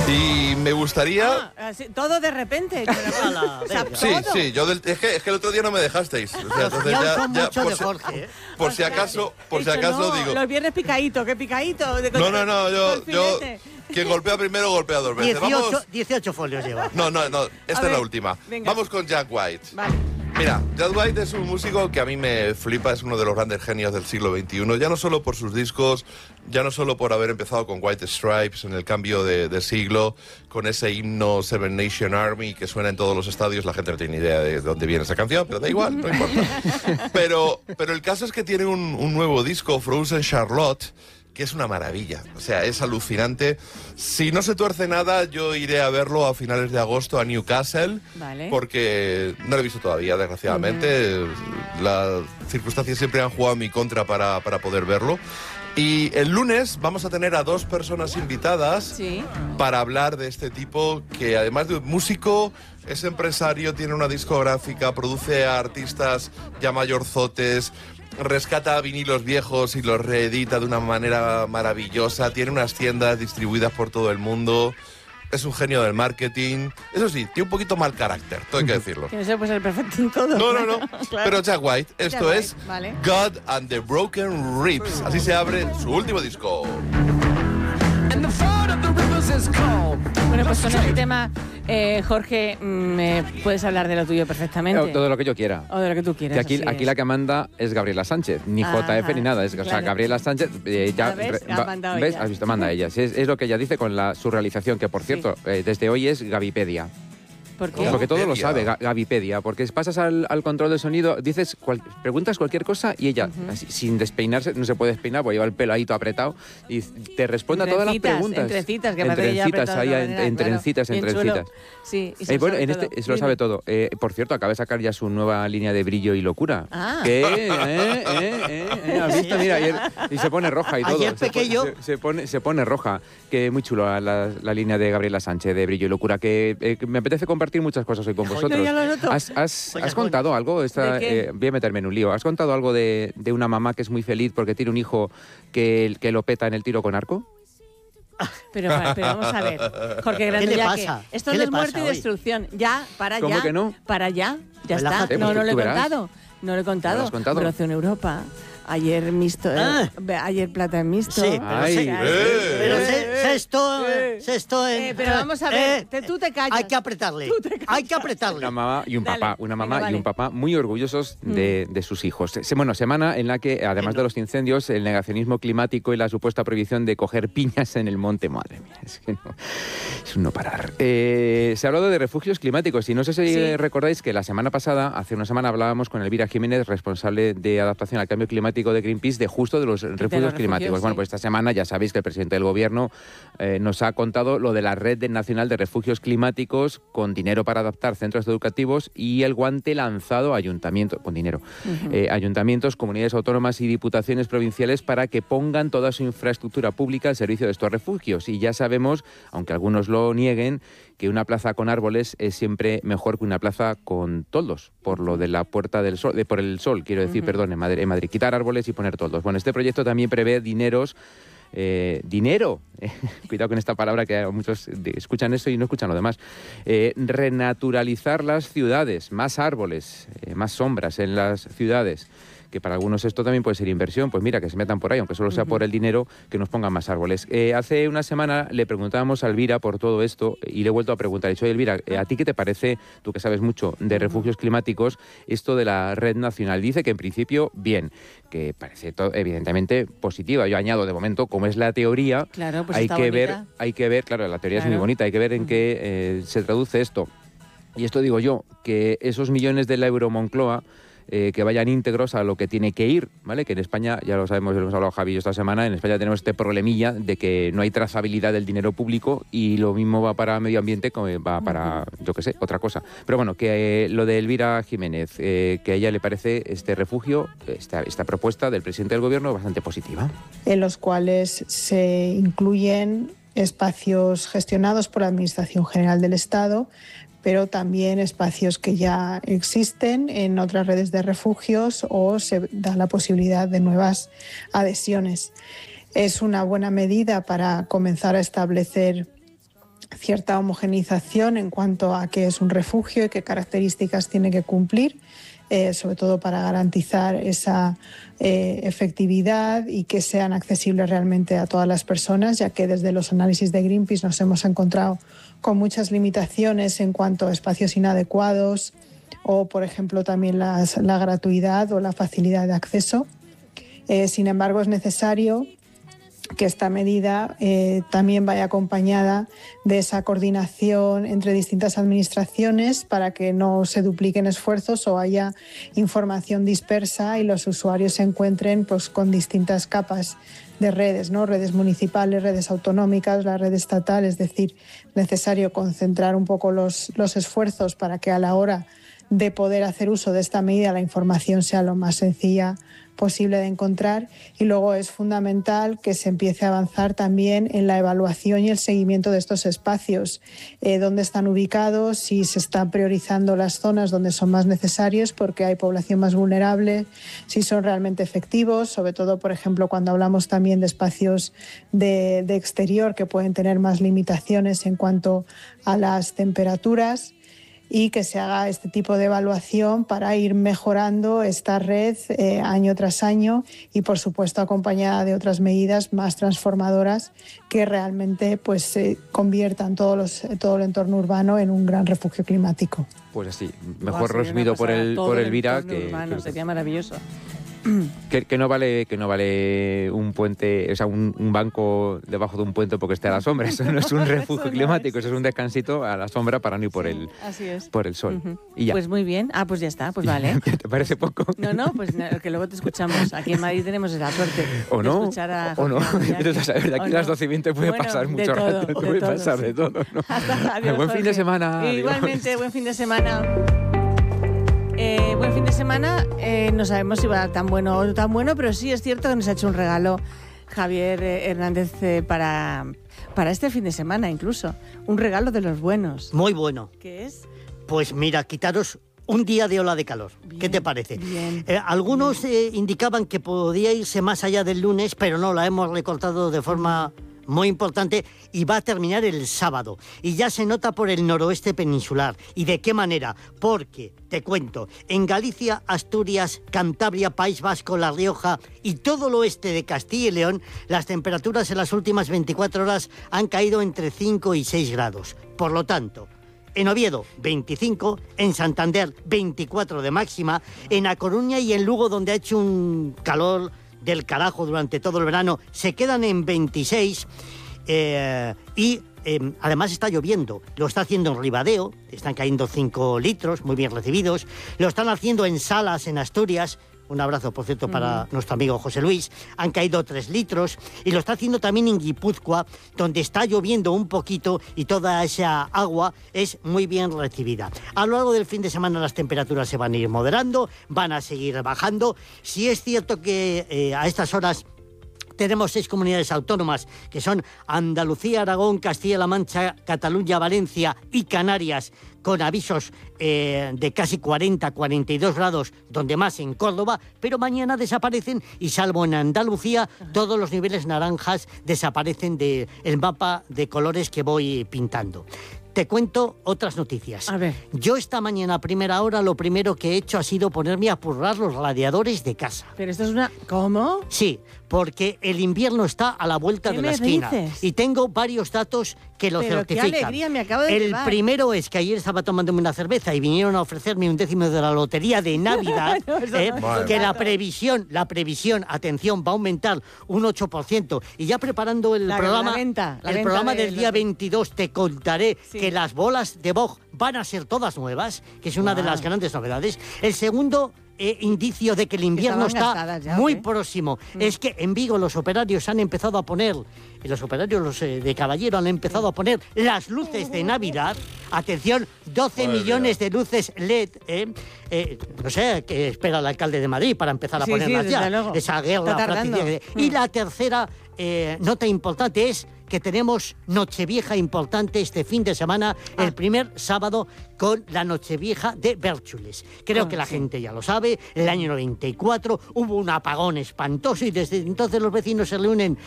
Y me gustaría... todo de repente. Sí, es que el otro día no me dejasteis. O sea, entonces por si acaso digo... Los viernes picadito, ¿qué picadito? No, yo quien golpea primero golpea dos veces. 18 folios lleva. No, esta es la última. Venga. Vamos con Jack White. Vale. Mira, Jack White es un músico que a mí me flipa, es uno de los grandes genios del siglo XXI, ya no solo por sus discos, ya no solo por haber empezado con White Stripes en el cambio de siglo, con ese himno Seven Nation Army que suena en todos los estadios, la gente no tiene ni idea de dónde viene esa canción, pero da igual, no importa. Pero el caso es que tiene un nuevo disco, Frozen Charlotte, que es una maravilla, o sea, es alucinante. Si no se tuerce nada, yo iré a verlo a finales de agosto a Newcastle, vale, porque no lo he visto todavía, desgraciadamente. Las circunstancias siempre han jugado en mi contra para poder verlo. Y el lunes vamos a tener a 2 personas invitadas para hablar de este tipo, que además de músico, es empresario, tiene una discográfica, produce a artistas ya mayorzotes, rescata vinilos viejos y los reedita de una manera maravillosa, tiene unas tiendas distribuidas por todo el mundo, es un genio del marketing. Eso sí, tiene un poquito mal carácter, todo hay que decirlo. Que no se puede ser perfecto en todo. No. Claro. Pero Jack White, esto Jack es White, vale. God and the Broken Ribs. Así se abre su último disco. Bueno, pues con este tema, Jorge, puedes hablar de lo tuyo perfectamente. Todo lo que yo quiera. O de lo que tú quieras. Que aquí la que manda es Gabriela Sánchez, ni JF ni nada. O sea, Gabriela Sánchez ya... ¿Ves? ¿Has visto? Manda ella. Es lo que ella dice con su realización, que por cierto, desde hoy es Gavipedia. ¿Por qué? Porque todo lo sabe, Gavipedia. Porque pasas al control de sonido, preguntas cualquier cosa y ella, así, sin despeinarse, no se puede despeinar, porque lleva el pelo ahí todo apretado y te responde a todas las preguntas. Entre citas, que entre citas. Sí, bueno, en eso lo sabe todo. Por cierto, acaba de sacar ya su nueva línea de Brillo y Locura. ¿Has visto? Mira, ayer, y se pone roja y todo. Ayer pequeño. Se pone roja. Que muy chulo la línea de Gabriela Sánchez de Brillo y Locura, que me apetece compartir muchas cosas hoy con vosotros. ¿Has contado algo? Voy a meterme en un lío. ¿Has contado algo de una mamá que es muy feliz porque tiene un hijo que lo peta en el tiro con arco? Pero vamos a ver, Jorge Grande, ¿qué le pasa? Esto no es muerte y destrucción. Ya, ¿Cómo que no? Para ya está. Relájate, No lo he verás. contado. No lo he contado. ¿No lo has contado? Broce en Europa. Ayer mixto, ayer plata en mixto. Sí, pero sexto pero vamos a ver, tú te callas. Hay que apretarle. Una mamá y un papá, Venga, y un papá muy orgullosos de sus hijos. Semana en la que, además de los incendios, el negacionismo climático y la supuesta prohibición de coger piñas en el monte, madre mía, es un no parar. Se ha hablado de refugios climáticos y no sé si recordáis que hace una semana hablábamos con Elvira Jiménez, responsable de adaptación al cambio climático de Greenpeace, de los refugios climáticos. Bueno, pues esta semana ya sabéis que el presidente del gobierno nos ha contado lo de la Red Nacional de Refugios Climáticos, con dinero para adaptar centros educativos y el guante lanzado a ayuntamientos, con dinero, ayuntamientos, comunidades autónomas y diputaciones provinciales para que pongan toda su infraestructura pública al servicio de estos refugios. Y ya sabemos, aunque algunos lo nieguen, que una plaza con árboles es siempre mejor que una plaza con toldos, por lo de la Puerta del Sol, por el sol, quiero decir, perdón, en Madrid. Quitar árboles y poner toldos. Bueno, este proyecto también prevé dinero, cuidado con esta palabra, que muchos escuchan eso y no escuchan lo demás, renaturalizar las ciudades, más árboles, más sombras en las ciudades, que para algunos esto también puede ser inversión, pues mira, que se metan por ahí, aunque solo sea por el dinero, que nos pongan más árboles. Hace una semana le preguntábamos a Elvira por todo esto y le he vuelto a preguntar. He dicho, Elvira, ¿a ti qué te parece, tú que sabes mucho de refugios climáticos, esto de la red nacional? Dice que en principio, bien, que parece evidentemente positiva. Yo añado, de momento, como es la teoría, claro, pues hay que ver, claro, la teoría es muy bonita, hay que ver en qué se traduce esto. Y esto digo yo, que esos millones de la Euromoncloa que vayan íntegros a lo que tiene que ir, ¿vale? Que en España, ya lo sabemos, lo hemos hablado Javi esta semana, en España tenemos este problemilla de que no hay trazabilidad del dinero público y lo mismo va para medio ambiente como va para, yo qué sé, otra cosa. Pero bueno, que lo de Elvira Jiménez, que a ella le parece este refugio, esta propuesta del presidente del gobierno bastante positiva. En los cuales se incluyen espacios gestionados por la Administración General del Estado, pero también espacios que ya existen en otras redes de refugios o se da la posibilidad de nuevas adhesiones. Es una buena medida para comenzar a establecer cierta homogeneización en cuanto a qué es un refugio y qué características tiene que cumplir, sobre todo para garantizar esa efectividad y que sean accesibles realmente a todas las personas, ya que desde los análisis de Greenpeace nos hemos encontrado con muchas limitaciones en cuanto a espacios inadecuados o, por ejemplo, también la gratuidad o la facilidad de acceso. Sin embargo, es necesario que esta medida también vaya acompañada de esa coordinación entre distintas administraciones para que no se dupliquen esfuerzos o haya información dispersa y los usuarios se encuentren pues, con distintas capas de redes, ¿no? Redes municipales, redes autonómicas, la red estatal. Es decir, necesario concentrar un poco los esfuerzos para que a la hora de poder hacer uso de esta medida la información sea lo más sencilla posible de encontrar, y luego es fundamental que se empiece a avanzar también en la evaluación y el seguimiento de estos espacios, dónde están ubicados, si se están priorizando las zonas donde son más necesarios porque hay población más vulnerable, si son realmente efectivos, sobre todo, por ejemplo, cuando hablamos también de espacios de exterior que pueden tener más limitaciones en cuanto a las temperaturas, y que se haga este tipo de evaluación para ir mejorando esta red año tras año y, por supuesto, acompañada de otras medidas más transformadoras que realmente pues, conviertan todo el entorno urbano en un gran refugio climático. Pues así, mejor resumido por Elvira, que sería maravilloso. Que no vale un puente, o sea, un banco debajo de un puente porque esté a la sombra. Eso no es un refugio climático, eso es un descansito a la sombra para no ir por el sol. Uh-huh. Y ya. Pues muy bien. Pues ya está, pues vale. ¿Te parece poco? No, pues que luego te escuchamos. Aquí en Madrid tenemos la suerte o no, de escuchar a o no. Entonces, a ver, de aquí a las 12:20 puede pasar mucho rato. Puede pasar de todo, ¿no? Adiós, buen fin de semana. Igualmente, buen fin de semana. Buen fin de semana, no sabemos si va a dar tan bueno o no tan bueno, pero sí es cierto que nos ha hecho un regalo Javier Hernández para este fin de semana incluso. Un regalo de los buenos. Muy bueno. ¿Qué es? Pues mira, quitaros un día de ola de calor. Bien, ¿qué te parece? Bien, algunos indicaban que podía irse más allá del lunes, pero no, la hemos recortado de forma muy importante y va a terminar el sábado. Y ya se nota por el noroeste peninsular. ¿Y de qué manera? Porque, te cuento, en Galicia, Asturias, Cantabria, País Vasco, La Rioja y todo el oeste de Castilla y León, las temperaturas en las últimas 24 horas han caído entre 5 y 6 grados. Por lo tanto, en Oviedo, 25, en Santander, 24 de máxima, en A Coruña y en Lugo, donde ha hecho un calor del carajo durante todo el verano, se quedan en 26 y además está lloviendo. Lo está haciendo en Ribadeo, están cayendo 5 litros, muy bien recibidos. Lo están haciendo en Salas, en Asturias. Un abrazo, por cierto, para nuestro amigo José Luis. Han caído 3 litros. Y lo está haciendo también en Guipúzcoa, donde está lloviendo un poquito y toda esa agua es muy bien recibida. A lo largo del fin de semana las temperaturas se van a ir moderando, van a seguir bajando. Sí es cierto que a estas horas tenemos 6 comunidades autónomas, que son Andalucía, Aragón, Castilla-La Mancha, Cataluña, Valencia y Canarias, con avisos de casi 40, 42 grados, donde más en Córdoba, pero mañana desaparecen y salvo en Andalucía, todos los niveles naranjas desaparecen del mapa de colores que voy pintando. Te cuento otras noticias. A ver. Yo esta mañana a primera hora lo primero que he hecho ha sido ponerme a apurrar los radiadores de casa. Pero esto es una... ¿Cómo? Sí, porque el invierno está a la vuelta de la esquina. Dices? Y tengo varios datos que lo certifican. ¡Qué alegría! Me acabo de El llevar. primero es que ayer estaba tomándome una cerveza y vinieron a ofrecerme un décimo de la lotería de Navidad, que la previsión, atención, va a aumentar un 8%. Y ya preparando el programa del día 22 te contaré que las bolas de Bog van a ser todas nuevas, que es una de las grandes novedades. El segundo indicio de que el invierno está muy próximo es que en Vigo los operarios han empezado a poner, los operarios de Caballero han empezado a poner las luces de Navidad. Atención, 12 millones de luces LED. No sé qué espera el alcalde de Madrid para empezar a ponerlas ya. Luego. Esa guerra prácticamente. Y la tercera nota importante es que tenemos Nochevieja importante este fin de semana, el primer sábado con la Nochevieja de Bérchules. Creo que la gente ya lo sabe, el año 94 hubo un apagón espantoso y desde entonces los vecinos se reúnen